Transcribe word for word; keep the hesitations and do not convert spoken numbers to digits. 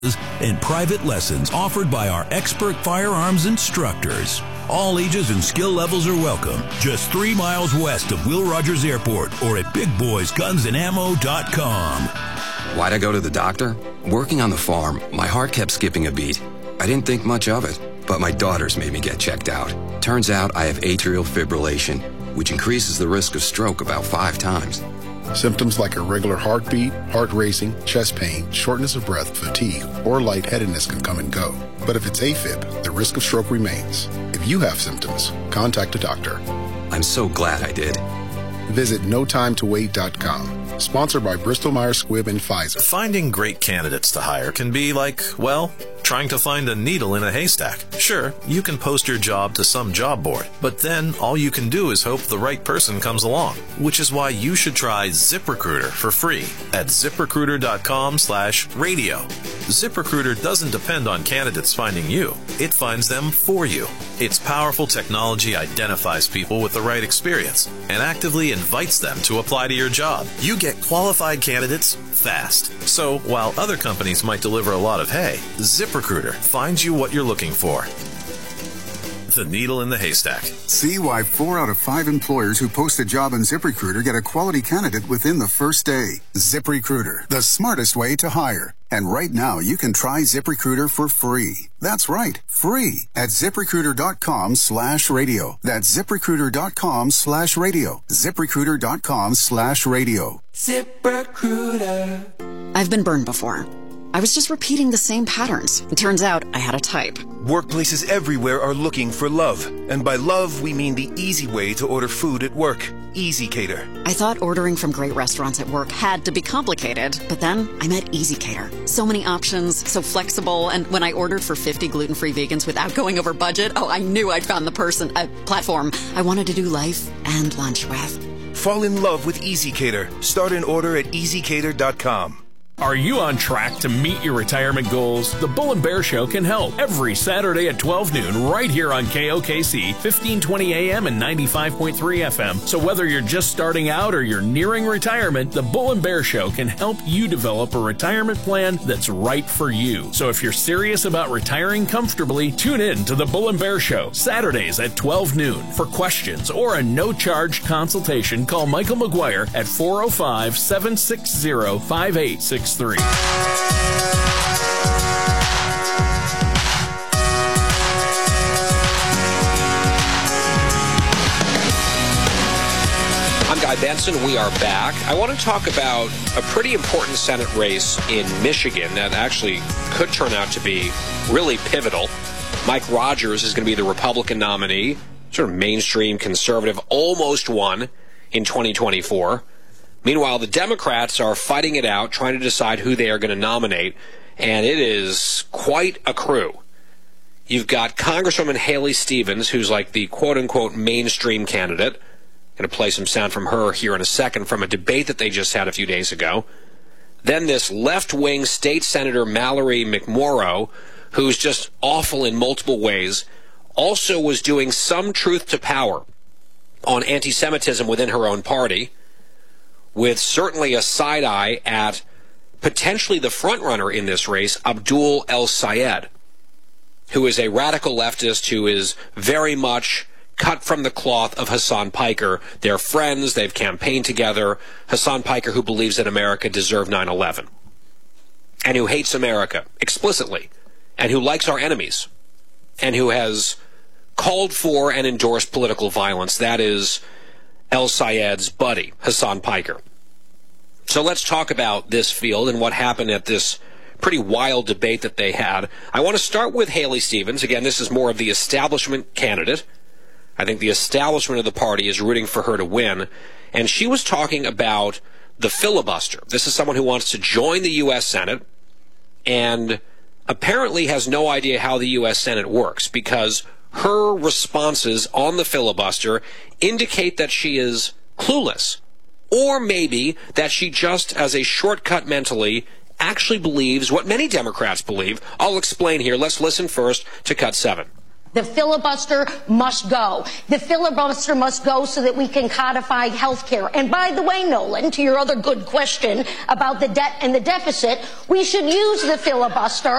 and private lessons offered by our expert firearms instructors. All ages and skill levels are welcome. Just three miles west of Will Rogers Airport or at big boys guns and ammo dot com. Why'd I go to the doctor? Working on the farm, my heart kept skipping a beat. I didn't think much of it, but my daughters made me get checked out. Turns out I have atrial fibrillation, which increases the risk of stroke about five times. Symptoms like irregular heartbeat, heart racing, chest pain, shortness of breath, fatigue, or lightheadedness can come and go. But if it's AFib, the risk of stroke remains. If you have symptoms, contact a doctor. I'm so glad I did. Visit no time to wait dot com. Sponsored by Bristol Myers Squibb and Pfizer. Finding great candidates to hire can be like, well, trying to find a needle in a haystack. Sure, you can post your job to some job board, but then all you can do is hope the right person comes along, which is why you should try ZipRecruiter for free at ZipRecruiter.com slash radio. ZipRecruiter doesn't depend on candidates finding you. It finds them for you. Its powerful technology identifies people with the right experience and actively invites them to apply to your job. You get qualified candidates fast. So while other companies might deliver a lot of hay, ZipRecruiter finds you what you're looking for. The needle in the haystack. See why four out of five employers who post a job on ZipRecruiter get a quality candidate within the first day. ZipRecruiter, the smartest way to hire. And right now, you can try ZipRecruiter for free. That's right, free at ZipRecruiter.com slash radio. That's ZipRecruiter.com slash radio. ZipRecruiter.com slash radio. ZipRecruiter. I've been burned before. I was just repeating the same patterns. It turns out I had a type. Workplaces everywhere are looking for love. And by love, we mean the easy way to order food at work. EasyCater. I thought ordering from great restaurants at work had to be complicated, but then I met EasyCater. So many options, so flexible, and when I ordered for fifty gluten-free vegans without going over budget, oh, I knew I'd found the person, uh, platform I wanted to do life and lunch with. Fall in love with EasyCater. Start an order at easy cater dot com. Are you on track to meet your retirement goals? The Bull and Bear Show can help every Saturday at twelve noon right here on K O K C, fifteen twenty A M and ninety-five point three F M. So whether you're just starting out or you're nearing retirement, the Bull and Bear Show can help you develop a retirement plan that's right for you. So if you're serious about retiring comfortably, tune in to the Bull and Bear Show Saturdays at twelve noon. For questions or a no-charge consultation, call Michael McGuire at four oh five, seven six zero, five eight six three. I'm Guy Benson. We are back. I want to talk about a pretty important Senate race in Michigan that actually could turn out to be really pivotal. Mike Rogers is going to be the Republican nominee, sort of mainstream conservative, almost won in twenty twenty-four. Meanwhile, the Democrats are fighting it out, trying to decide who they are going to nominate, and it is quite a crew. You've got Congresswoman Haley Stevens, who's like the quote-unquote mainstream candidate. Going to play some sound from her here in a second from a debate that they just had a few days ago. Then this left-wing state senator Mallory McMorrow, who's just awful in multiple ways, also was doing some truth to power on anti-Semitism within her own party, with certainly a side eye at potentially the frontrunner in this race, Abdul El-Sayed, who is a radical leftist who is very much cut from the cloth of Hassan Piker. They're friends. They've campaigned together. Hassan Piker, who believes that America deserved nine eleven and who hates America explicitly and who likes our enemies and who has called for and endorsed political violence. That is El-Sayed's buddy, Hassan Piker. So let's talk about this field and what happened at this pretty wild debate that they had. I want to start with Haley Stevens. Again, this is more of the establishment candidate. I think the establishment of the party is rooting for her to win. And she was talking about the filibuster. This is someone who wants to join the U S Senate and apparently has no idea how the U S Senate works, because her responses on the filibuster indicate that she is clueless, or maybe that she just, as a shortcut mentally, actually believes what many Democrats believe. I'll explain here. Let's listen first to cut seven. The filibuster must go. The filibuster must go so that we can codify health care. And by the way, Nolan, to your other good question about the debt and the deficit, we should use the filibuster